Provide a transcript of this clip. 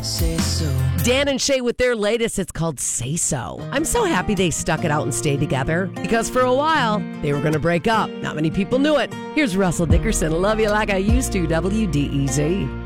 Say so. Dan and Shay with their latest. It's called Say So. I'm so happy they stuck it out and stayed together because for a while they were going to break up. Not many people knew it. Here's Russell Dickerson. Love You Like I Used to, WDEZ.